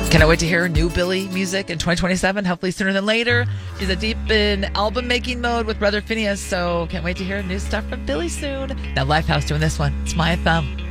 Cannot wait to hear new Billy music in 2027, hopefully sooner than later. She's deep in album making mode with Brother Phineas, so can't wait to hear new stuff from Billy soon. Now Lifehouse doing this one. It's My FM.